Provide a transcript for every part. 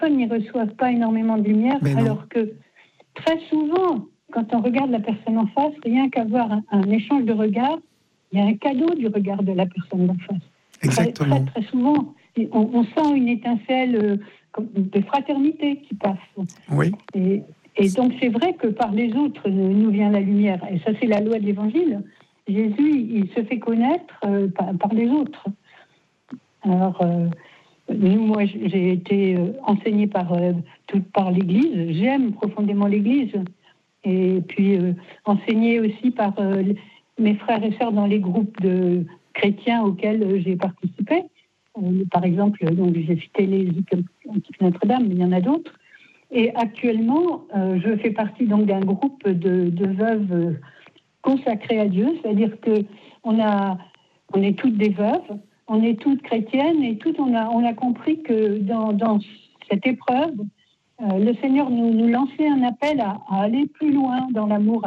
personnes n'y reçoivent pas énormément de lumière, alors que très souvent, quand on regarde la personne en face, rien qu'avoir un échange de regards, il y a un cadeau du regard de la personne d'en face. Exactement. Très souvent, on sent une étincelle de fraternité qui passe. Oui. Et donc, c'est vrai que par les autres nous vient la lumière. Et ça, c'est la loi de l'Évangile. Jésus, il se fait connaître par les autres. Alors, moi, j'ai été enseignée par l'Église. J'aime profondément l'Église. Et puis, enseignée aussi par mes frères et sœurs dans les groupes de chrétiens auxquels j'ai participé. Par exemple, donc, j'ai cité les Notre-Dame, mais il y en a d'autres. Et actuellement, je fais partie donc d'un groupe de veuves consacrées à Dieu, c'est-à-dire que on est toutes des veuves, on est toutes chrétiennes et toutes on a compris que dans cette épreuve, le Seigneur nous lançait un appel à aller plus loin dans l'amour,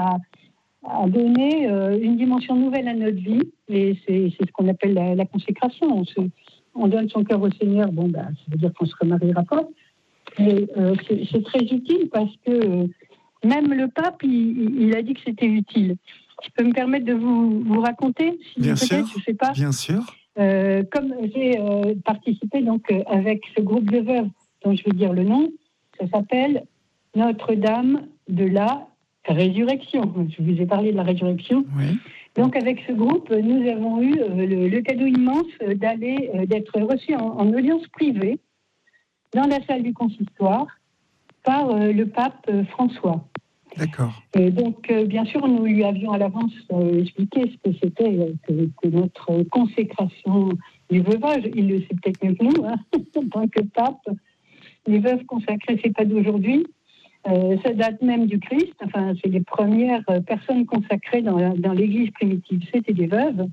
à donner une dimension nouvelle à notre vie. Et c'est ce qu'on appelle la consécration. On donne son cœur au Seigneur, ça veut dire qu'on ne se remariera pas. Mais c'est très utile parce que même le pape, il a dit que c'était utile. Je peux me permettre de vous raconter, si bien peut-être, sûr, je ne sais pas. Bien sûr. Comme j'ai participé donc avec ce groupe de veuves, dont je vais dire le nom, ça s'appelle Notre-Dame de la Résurrection. Je vous ai parlé de la résurrection. Oui. Donc avec ce groupe, nous avons eu le cadeau immense d'être reçus en audience privée dans la salle du consistoire par le pape François. D'accord. Et donc, bien sûr, nous lui avions à l'avance expliqué ce que c'était que notre consécration du veuvage. Il le sait peut-être mieux que nous, en tant que pape. Les veuves consacrées, c'est pas d'aujourd'hui. Ça date même du Christ. Enfin, c'est les premières personnes consacrées dans l'Église primitive. C'était des veuves.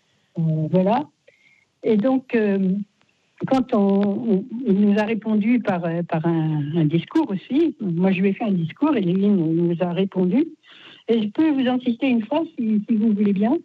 Voilà. Et donc, quand il nous a répondu par un discours aussi, moi je lui ai fait un discours et lui nous a répondu. Et je peux vous en citer une phrase si vous voulez bien.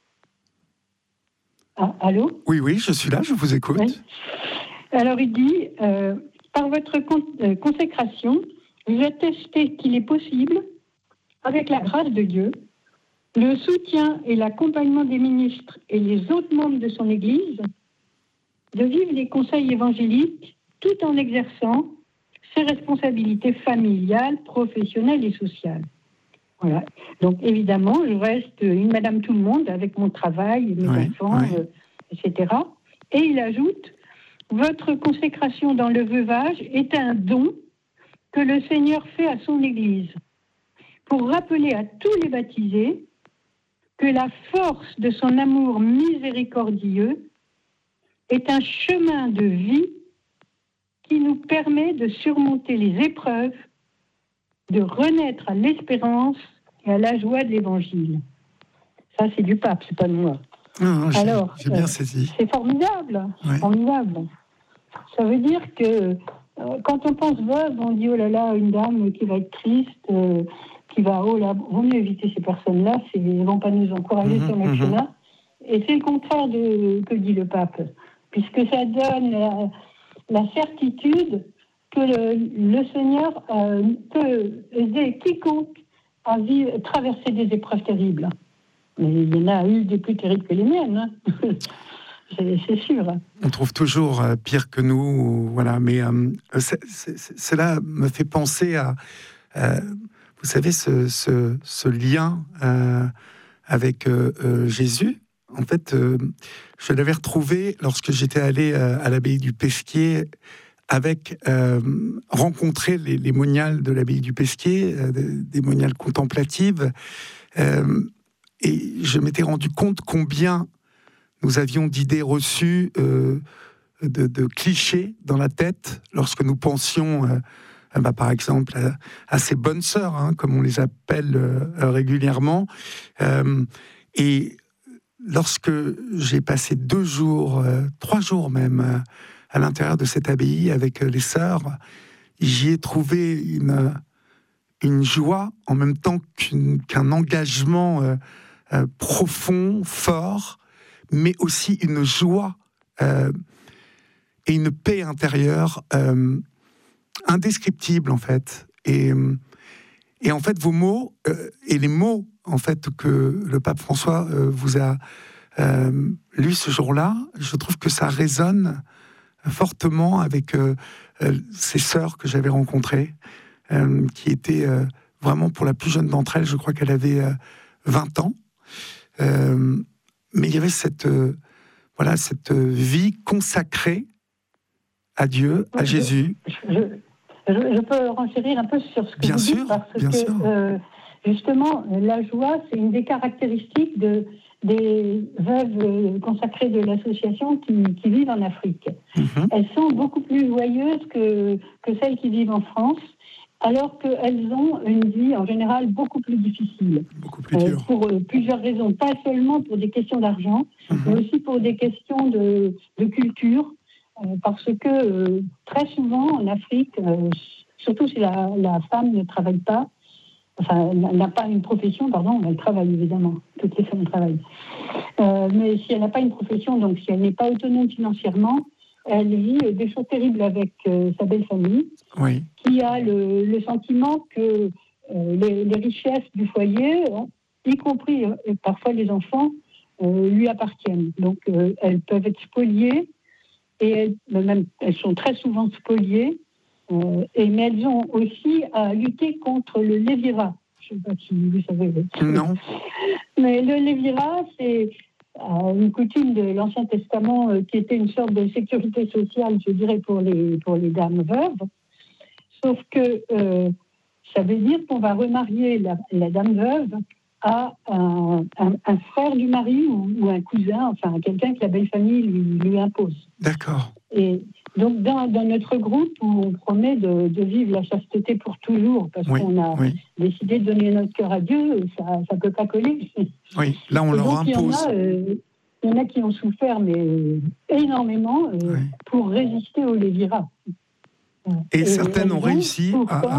Ah, allô ? Oui, je suis là, je vous écoute. Oui. Alors il dit, par votre consécration, vous attestez qu'il est possible, avec la grâce de Dieu, le soutien et l'accompagnement des ministres et les autres membres de son Église, de vivre les conseils évangéliques tout en exerçant ses responsabilités familiales, professionnelles et sociales. Voilà. Donc évidemment, je reste une madame tout le monde avec mon travail, mes enfants, etc. Et il ajoute, votre consécration dans le veuvage est un don que le Seigneur fait à son Église pour rappeler à tous les baptisés que la force de son amour miséricordieux est un chemin de vie qui nous permet de surmonter les épreuves, de renaître à l'espérance et à la joie de l'Évangile. Ça, c'est du pape, c'est pas de moi. Alors, j'ai bien saisi. C'est formidable, formidable. Ça veut dire que quand on pense veuve, on dit oh là là, une dame qui va être triste, qui va vaut mieux éviter ces personnes-là, ils ne vont pas nous encourager sur notre chemin. Et c'est le contraire de que dit le pape, puisque ça donne la certitude que le Seigneur peut aider quiconque à traverser des épreuves terribles. Mais il y en a eu des plus terribles que les miennes, c'est sûr. On trouve toujours pire que nous, voilà. Mais cela me fait penser à, vous savez, ce lien avec Jésus. En fait, je l'avais retrouvé lorsque j'étais allé à l'abbaye du Pesquier avec rencontrer les moniales de l'abbaye du Pesquier, des moniales contemplatives, et je m'étais rendu compte combien nous avions d'idées reçues, de clichés dans la tête lorsque nous pensions, par exemple, à ces bonnes sœurs, comme on les appelle régulièrement, et lorsque j'ai passé 2 jours, 3 jours même, à l'intérieur de cette abbaye avec les sœurs, j'y ai trouvé une joie en même temps qu'un engagement profond, fort, mais aussi une joie et une paix intérieure indescriptible en fait. Et en fait, vos mots et les mots en fait que le pape François vous a lus ce jour-là, je trouve que ça résonne fortement avec ces sœurs que j'avais rencontrées, qui étaient vraiment, pour la plus jeune d'entre elles, je crois qu'elle avait 20 ans. Mais il y avait cette vie consacrée à Dieu, à Jésus. Je peux renchérir un peu sur ce que bien vous sûr, dites, parce bien que sûr. Justement, la joie, c'est une des caractéristiques des veuves consacrées de l'association qui vivent en Afrique. Mm-hmm. Elles sont beaucoup plus joyeuses que celles qui vivent en France, alors qu'elles ont une vie en général beaucoup plus difficile. Beaucoup plus dure. Pour plusieurs raisons, pas seulement pour des questions d'argent, mais aussi pour des questions de culture, parce que très souvent en Afrique, surtout si la femme ne travaille pas, enfin n'a pas une profession, elle travaille évidemment, toutes les femmes travaillent, mais si elle n'a pas une profession, donc si elle n'est pas autonome financièrement, elle vit des choses terribles avec sa belle famille, oui. qui a le sentiment que les richesses du foyer, y compris parfois les enfants, lui appartiennent. Donc elles peuvent être spoliées, et elles sont très souvent spoliées, mais elles ont aussi à lutter contre le lévirat. Je ne sais pas si vous savez. Non. Mais le lévirat, c'est une coutume de l'Ancien Testament qui était une sorte de sécurité sociale, je dirais, pour les dames veuves. Sauf que ça veut dire qu'on va remarier la dame veuve à un frère du mari ou un cousin, enfin quelqu'un que la belle famille lui impose. D'accord. Et donc dans notre groupe, où on promet de vivre la chasteté pour toujours, parce qu'on a décidé de donner notre cœur à Dieu, ça ne peut pas coller. Oui, là on leur impose. Il y en a qui ont souffert, mais énormément, pour résister au lévirat. Et certaines ont réussi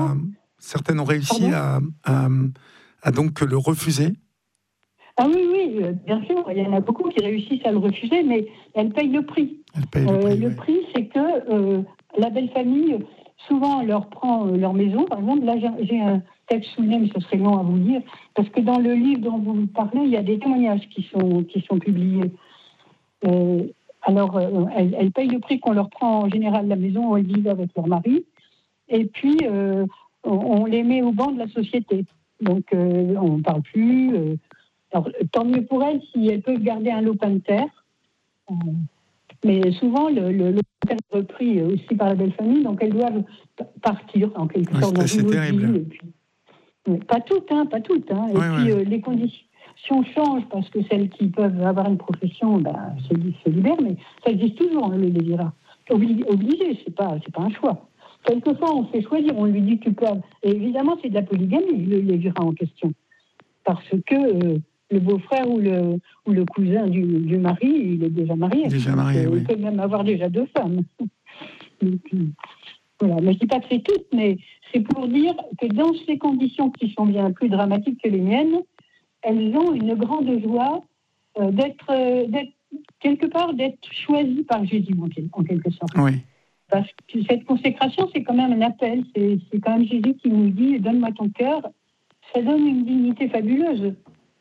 à donc le refuser. Ah oui, bien sûr, il y en a beaucoup qui réussissent à le refuser, mais elles payent le prix. Le prix, c'est que la belle famille, souvent, leur prend leur maison. Par exemple, là, j'ai un texte sous le nez, mais ce serait long à vous lire, parce que dans le livre dont vous parlez, il y a des témoignages qui sont publiés. Alors, elles payent le prix qu'on leur prend en général la maison où elles vivent avec leur mari, et puis on les met au banc de la société. Donc, on ne parle plus. Alors, tant mieux pour elles si elles peuvent garder un lopin de terre. Mais souvent, le lopin de terre est repris aussi par la belle famille, donc elles doivent partir en quelque sorte dans une autre vie. Et puis, pas toutes. Les conditions changent parce que celles qui peuvent avoir une profession se libèrent, mais ça existe toujours, le lévirat. Obligé, c'est pas un choix. Quelquefois, on fait choisir, on lui dit tu peux. Et évidemment, c'est de la polygamie, le lévirat en question. Parce que le beau-frère ou le cousin du mari, il est déjà marié. Il peut même avoir déjà 2 femmes. Donc, voilà. Mais je ne dis pas que c'est toutes, mais c'est pour dire que dans ces conditions qui sont bien plus dramatiques que les miennes, elles ont une grande joie d'être quelque part d'être choisies par Jésus, en quelque sorte. Oui. Parce que cette consécration, c'est quand même un appel. C'est quand même Jésus qui nous dit « Donne-moi ton cœur ». Ça donne une dignité fabuleuse.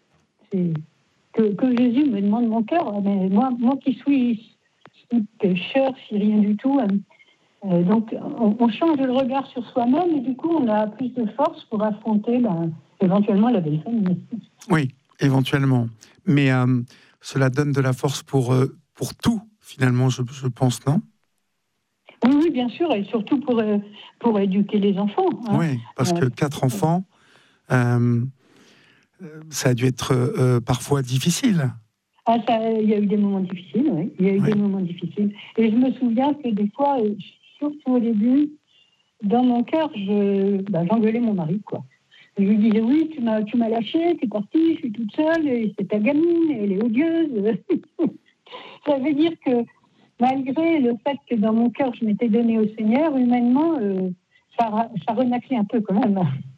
Que Jésus me demande mon cœur. Mais moi qui suis pécheur, si rien du tout. Donc, on change le regard sur soi-même et du coup, on a plus de force pour affronter éventuellement la belle famille. Oui, éventuellement. Mais cela donne de la force pour tout, finalement, je pense, non ? Oui, bien sûr, et surtout pour éduquer les enfants. Oui, parce que 4 enfants, ça a dû être parfois difficile. Il y a eu des moments difficiles, oui. Il y a eu des moments difficiles. Et je me souviens que des fois, surtout au début, dans mon cœur, j'engueulais mon mari, quoi. Je lui disais, oui, tu m'as lâché, t'es partie, je suis toute seule, et c'est ta gamine, elle est odieuse. Ça veut dire que malgré le fait que dans mon cœur, je m'étais donnée au Seigneur, humainement, ça renaclait un peu quand même.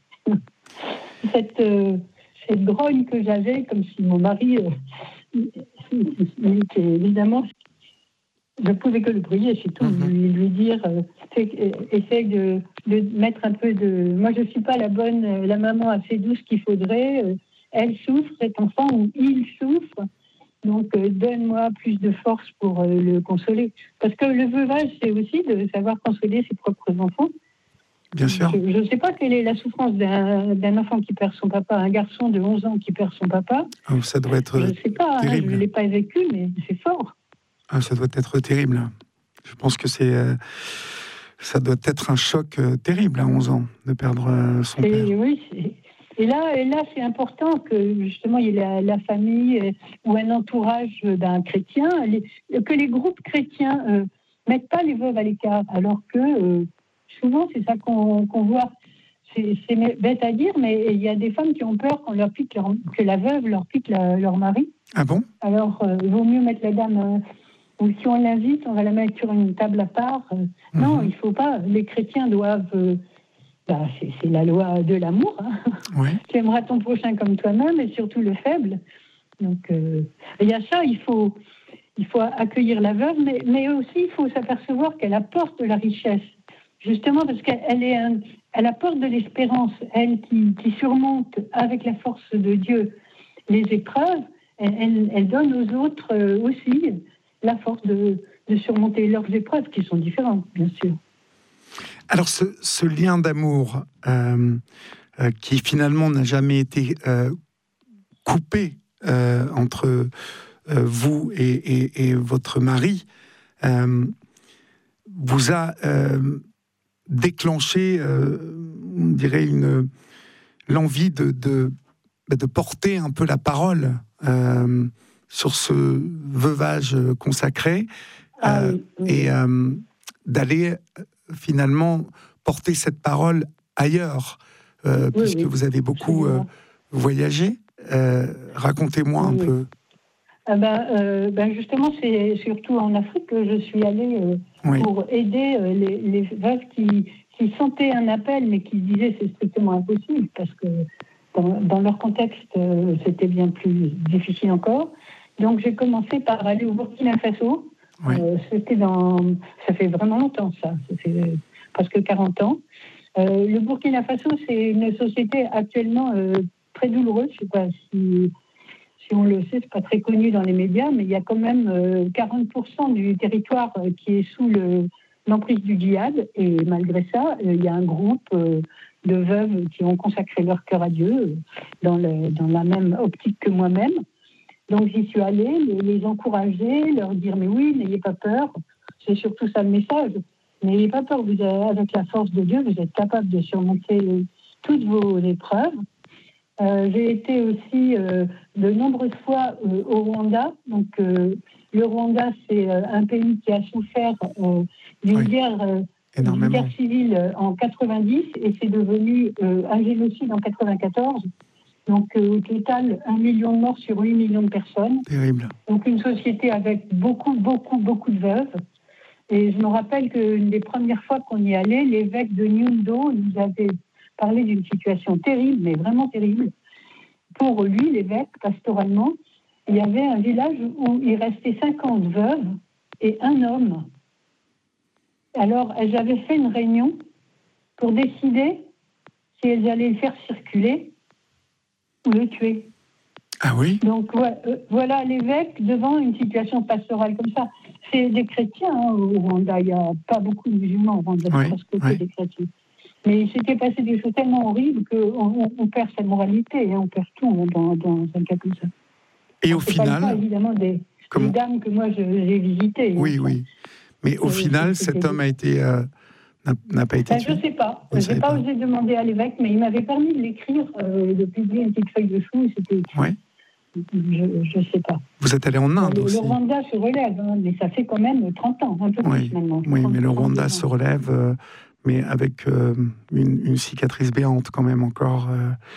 Cette grogne que j'avais, comme si mon mari était évidemment Je ne pouvais que le prier, c'est tout. Lui dire, essaye de mettre un peu de... Moi, je ne suis pas la maman assez douce qu'il faudrait. Elle souffre, cet enfant, ou il souffre. Donc, donne-moi plus de force pour le consoler. Parce que le veuvage, c'est aussi de savoir consoler ses propres enfants. Bien sûr. Je ne sais pas quelle est la souffrance d'un enfant qui perd son papa, un garçon de 11 ans qui perd son papa. Oh, ça doit être je ne sais pas, terrible. Je ne l'ai pas vécu, mais c'est fort. Ah, ça doit être terrible. Je pense que ça doit être un choc terrible à 11 ans de perdre son père. Oui, et là, c'est important que justement il y ait la famille ou un entourage d'un chrétien, que les groupes chrétiens mettent pas les veuves à l'écart, alors que souvent c'est ça qu'on voit. C'est bête à dire, mais il y a des femmes qui ont peur qu'on leur pique que la veuve leur pique leur mari. Ah bon? Alors il vaut mieux mettre la dame. Ou si on l'invite, on va la mettre sur une table à part. Non, il ne faut pas. Les chrétiens doivent... c'est la loi de l'amour. Hein. Ouais. Tu aimeras ton prochain comme toi-même, et surtout le faible. Donc, il y a ça, il faut accueillir la veuve, mais aussi, il faut s'apercevoir qu'elle apporte de la richesse. Justement, parce elle apporte de l'espérance. Elle qui surmonte avec la force de Dieu les épreuves, elle donne aux autres aussi la force de surmonter leurs épreuves, qui sont différentes, bien sûr. Alors, ce lien d'amour qui finalement n'a jamais été coupé entre vous et votre mari, vous a déclenché, on dirait, l'envie de porter un peu la parole sur ce veuvage consacré et d'aller finalement porter cette parole ailleurs, puisque vous avez beaucoup voyagé. Racontez-moi un peu. Justement, c'est surtout en Afrique que je suis allée pour aider les veuves qui sentaient un appel, mais qui disaient c'est strictement impossible, parce que dans leur contexte, c'était bien plus difficile encore. Donc, j'ai commencé par aller au Burkina Faso. Oui. Ça fait vraiment longtemps, ça. Ça fait presque 40 ans. Le Burkina Faso, c'est une société actuellement très douloureuse. Je ne sais pas si on le sait, c'est pas très connu dans les médias, mais il y a quand même 40% du territoire qui est sous l'emprise du djihad. Et malgré ça, il y a un groupe de veuves qui ont consacré leur cœur à Dieu dans la même optique que moi-même. Donc j'y suis allée, les encourager, leur dire mais oui, n'ayez pas peur. C'est surtout ça le message. N'ayez pas peur, avec la force de Dieu, vous êtes capable de surmonter toutes vos épreuves. J'ai été aussi de nombreuses fois au Rwanda. Donc le Rwanda, c'est un pays qui a souffert d'une guerre civile en 90 et c'est devenu un génocide en 94. Donc, au total, 1 million de morts sur 8 millions de personnes. Terrible. Donc, une société avec beaucoup de veuves. Et je me rappelle qu'une des premières fois qu'on y allait, l'évêque de Nyundo nous avait parlé d'une situation terrible, mais vraiment terrible. Pour lui, l'évêque, pastoralement, il y avait un village où il restait 50 veuves et un homme. Alors, elles avaient fait une réunion pour décider si elles allaient le faire circuler ou le tuer. Ah oui. Donc voilà l'évêque devant une situation pastorale comme ça. C'est des chrétiens au Rwanda. Il n'y a pas beaucoup de musulmans au Rwanda, parce que c'est des chrétiens. Mais il s'était passé des choses tellement horribles qu'on perd sa moralité et on perd tout dans un cas comme ça. Et alors, au final, pas, évidemment des dames que moi j'ai visitées. Oui. Mais au final, cet homme n'a pas été tué. Je ne sais pas. Je n'ai pas osé demander à l'évêque, mais il m'avait permis de l'écrire, de publier une petite feuille de chou. C'était écrit. Ouais. Je ne sais pas. Vous êtes allé en Inde aussi. Le Rwanda se relève, mais ça fait quand même 30 ans, un peu plus maintenant. Oui, mais le Rwanda se relève, mais avec une cicatrice béante quand même encore.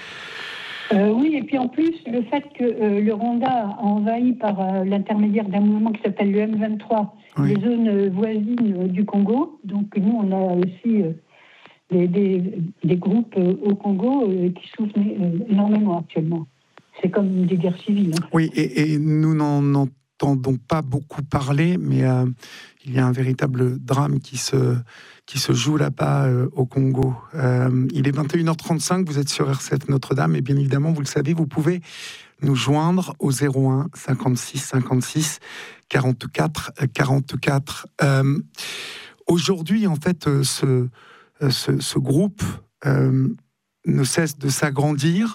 Oui, et puis en plus, le fait que le Rwanda a envahi par l'intermédiaire d'un mouvement qui s'appelle le M23, les zones voisines du Congo. Donc nous, on a aussi des groupes au Congo qui souffrent énormément actuellement. C'est comme des guerres civiles. Oui, et nous n'en n'entendons pas beaucoup parler, mais il y a un véritable drame qui se joue là-bas au Congo. Il est 21h35, vous êtes sur RCF Notre-Dame, et bien évidemment, vous le savez, vous pouvez nous joindre au 01 56 56 44 44. Aujourd'hui, en fait, ce groupe ne cesse de s'agrandir.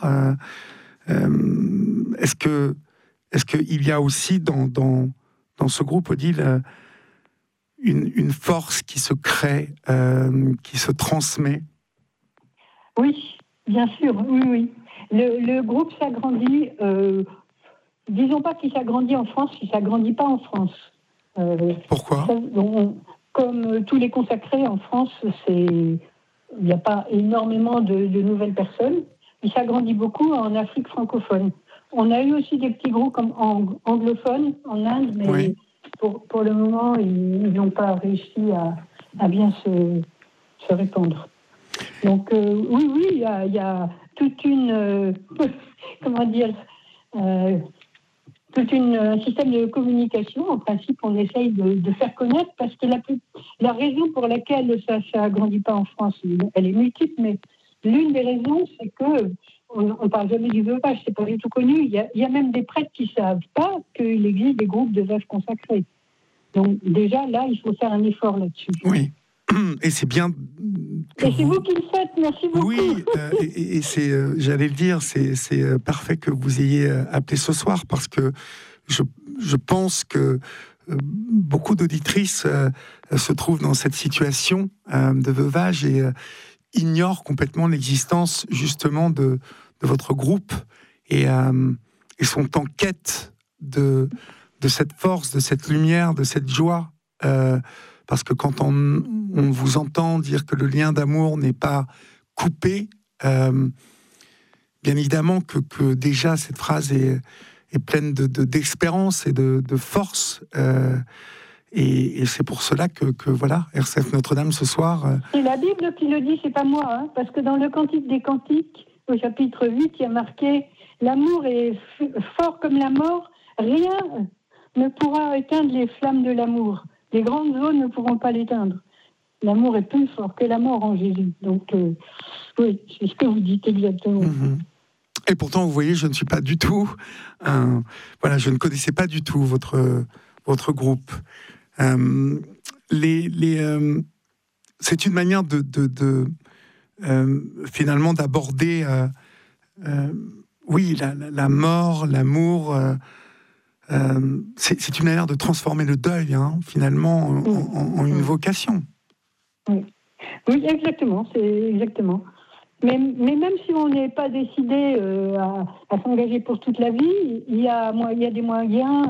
Est-ce qu'il y a aussi dans ce groupe, Odile, une force qui se crée, qui se transmet? Oui, bien sûr, oui. Le groupe s'agrandit, disons pas qu'il s'agrandit en France, il ne s'agrandit pas en France. Pourquoi ? Comme tous les consacrés en France, il n'y a pas énormément de nouvelles personnes. Il s'agrandit beaucoup en Afrique francophone. On a eu aussi des petits groupes anglophones en Inde, mais oui. pour le moment, ils n'ont pas réussi à bien se répandre. Donc oui, il y a toute une un système de communication. En principe, on essaye de faire connaître, parce que la raison pour laquelle ça agrandit pas en France, elle est multiple, mais l'une des raisons, c'est que on parle jamais du veuvage, c'est pas du tout connu. Il y a même des prêtres qui savent pas qu'il existe des groupes de veuves consacrés. Donc déjà là, il faut faire un effort là-dessus. Oui. Et c'est bien. Et c'est vous qui le faites, merci beaucoup. Oui, et c'est, j'allais le dire, c'est parfait que vous ayez appelé ce soir, parce que je pense que beaucoup d'auditrices se trouvent dans cette situation de veuvage et ignorent complètement l'existence justement de votre groupe et sont en quête de cette force, de cette lumière, de cette joie. Parce que quand on vous entend dire que le lien d'amour n'est pas coupé, bien évidemment que déjà cette phrase est pleine d'espérance et de force. Et c'est pour cela que voilà, RCF Notre-Dame ce soir. C'est la Bible qui le dit, c'est pas moi, hein, parce que dans le Cantique des Cantiques, au chapitre 8, il y a marqué « L'amour est fort comme la mort, rien ne pourra éteindre les flammes de l'amour. Les grandes eaux ne pourront pas l'éteindre. L'amour est plus fort que la mort en Jésus. » Donc, oui, c'est ce que vous dites exactement. Mm-hmm. Et pourtant, vous voyez, je ne suis pas du tout... voilà, je ne connaissais pas du tout votre groupe. C'est une manière finalement d'aborder oui, la mort, l'amour. C'est une manière de transformer le deuil, hein, finalement, en une vocation. Oui, exactement, c'est exactement. Mais même si on n'est pas décidé à s'engager pour toute la vie, il y a des moyens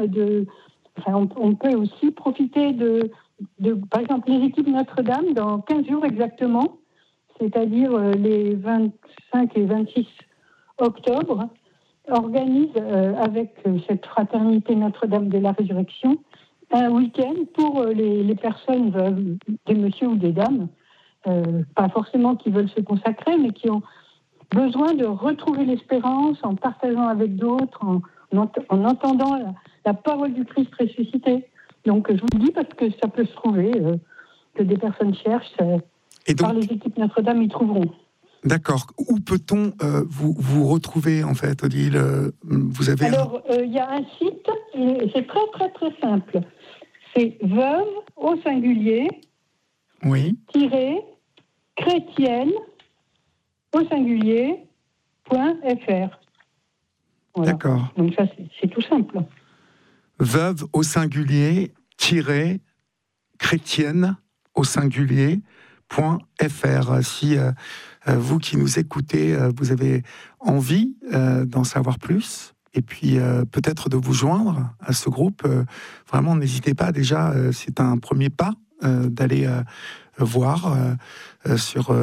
on peut aussi profiter de, par exemple, les équipes Notre-Dame, dans 15 jours exactement, c'est-à-dire les 25 et 26 octobre, organisent avec cette fraternité Notre-Dame de la Résurrection un week-end pour les personnes, des messieurs ou des dames, pas forcément qui veulent se consacrer, mais qui ont besoin de retrouver l'espérance en partageant avec d'autres, en entendant la parole du Christ ressuscité. Donc je vous le dis parce que ça peut se trouver, que des personnes cherchent, et donc, par les équipes Notre-Dame, ils trouveront. D'accord. Où peut-on vous retrouver, en fait, Odile? Vous avez Alors, il y a un site, et c'est très, très, très simple. C'est veuve, au singulier, oui. chrétienne, au singulier, .fr. Voilà. D'accord. Donc ça, c'est tout simple. Veuve, au singulier, chrétienne, au singulier, .fr. Si vous qui nous écoutez, vous avez envie d'en savoir plus, et puis peut-être de vous joindre à ce groupe, vraiment n'hésitez pas. Déjà, c'est un premier pas d'aller voir sur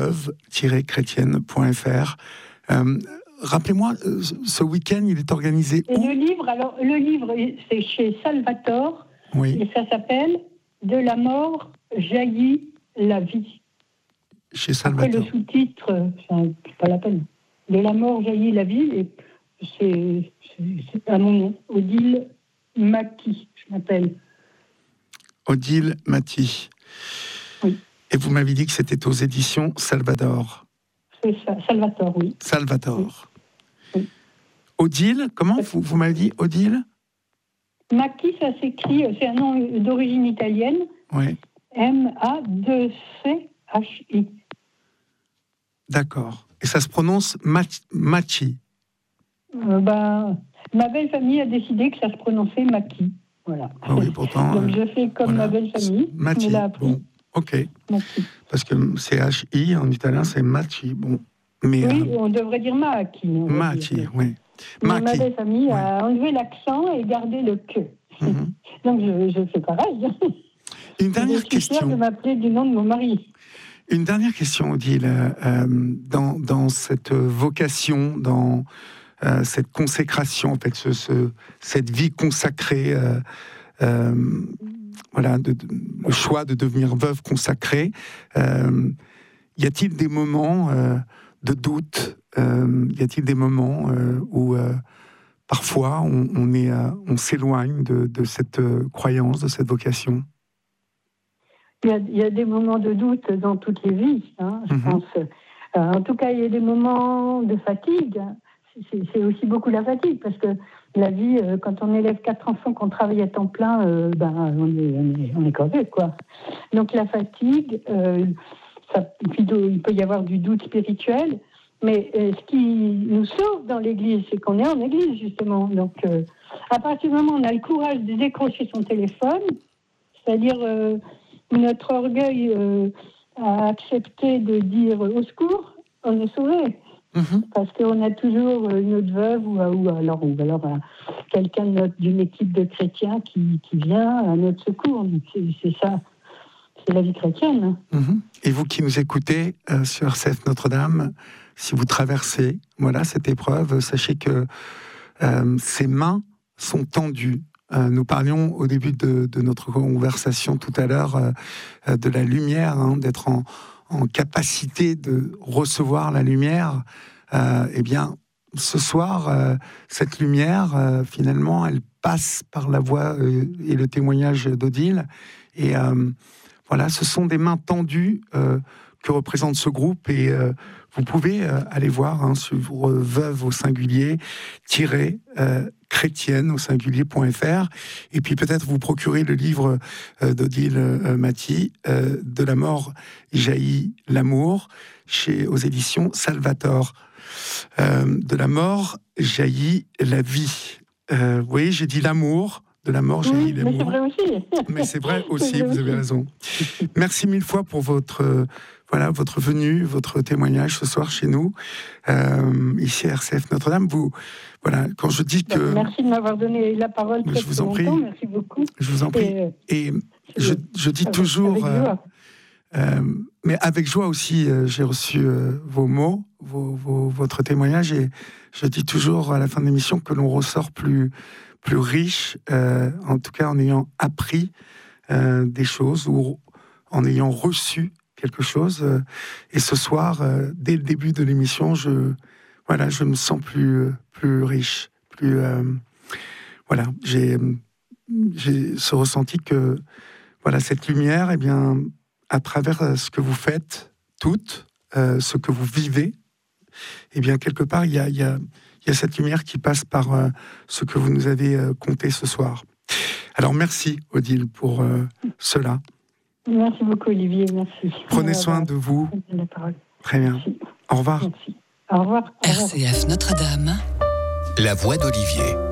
veuve-chrétienne.fr. Rappelez-moi, ce week-end, il est organisé où? Le livre, c'est chez Salvatore, oui. Et ça s'appelle « De la mort jaillit la vie ». Chez Salvatore. Après, le sous-titre, c'est pas la peine. « De la mort jaillit la vie », et c'est à mon nom, Odile Maki, je m'appelle. Odile Mati. Oui. Et vous m'avez dit que c'était aux éditions Salvador. C'est ça, Salvatore, oui. Salvatore. Oui. Odile, comment vous m'avez dit Odile? Maki, ça s'écrit, c'est un nom d'origine italienne. Oui. M-A-2-C-H-I. D'accord. Et ça se prononce Machi. Ma belle famille a décidé que ça se prononçait Maki. Voilà. Ah oui, pourtant. Donc je fais comme ma belle famille. Machi. Me l'a appris. Bon, ok. Maki. Parce que C-H-I en italien, c'est Machi. Bon. Mais, oui, on devrait dire Maki. Machi, oui. Mais ma belle famille a enlevé l'accent et gardé le que. Mm-hmm. Donc je fais pareil. Une dernière je suis question. fière de m'appeler du nom de mon mari. Une dernière question, Odile. Dans cette vocation, dans cette consécration, en fait, cette vie consacrée, voilà, le choix de devenir veuve consacrée, y a-t-il des moments de doute? Y a-t-il des moments où parfois on s'éloigne de cette croyance, de cette vocation? Il y a des moments de doute dans toutes les vies, hein, je pense. En tout cas, il y a des moments de fatigue. C'est aussi beaucoup la fatigue, parce que la vie, quand on élève 4 enfants, qu'on travaille à temps plein, on est crevé, quoi. Donc la fatigue, il peut y avoir du doute spirituel, mais ce qui nous sauve dans l'Église, c'est qu'on est en Église, justement. Donc, à partir du moment où on a le courage de décrocher son téléphone, c'est-à-dire notre orgueil a accepté de dire au secours, on est sauvé. Parce qu'on a toujours une autre veuve ou alors quelqu'un d'une équipe de chrétiens qui vient à notre secours. C'est ça, c'est la vie chrétienne. Et vous qui nous écoutez sur RCF Notre-Dame, si vous traversez cette épreuve, sachez que ces mains sont tendues. Nous parlions au début de notre conversation tout à l'heure de la lumière, d'être en capacité de recevoir la lumière. Eh bien, ce soir, cette lumière, finalement, elle passe par la voix et le témoignage d'Odile. Et voilà, ce sont des mains tendues que représente ce groupe. Et vous pouvez aller voir sur veuve au singulier chrétienne au singulier.fr, et puis peut-être vous procurer le livre d'Odile Mati, De la mort jaillit l'amour, aux éditions Salvatore. De la mort jaillit la vie. Vous voyez, j'ai dit l'amour, de la mort jaillit l'amour. Mais c'est vrai aussi. Mais c'est vrai aussi, vous avez raison. Merci mille fois pour votre venue, votre témoignage ce soir chez nous, ici à RCF Notre-Dame. Quand je dis que... Merci de m'avoir donné la parole. Je vous en prie. Merci beaucoup. Je vous en prie. Et je dis toujours... mais avec joie aussi, j'ai reçu vos mots, votre témoignage, et je dis toujours à la fin de l'émission que l'on ressort plus riche, en tout cas en ayant appris des choses ou en ayant reçu quelque chose. Et ce soir, dès le début de l'émission, je me sens plus riche, j'ai ce ressenti que cette lumière, à travers ce que vous faites toutes, ce que vous vivez, quelque part il y a cette lumière qui passe par ce que vous nous avez conté ce soir. Alors merci Odile pour cela. Merci beaucoup Olivier, merci. Prenez soin de vous. Très bien. Merci. Au revoir. Merci. Au revoir. RCF Notre-Dame. La voix d'Olivier.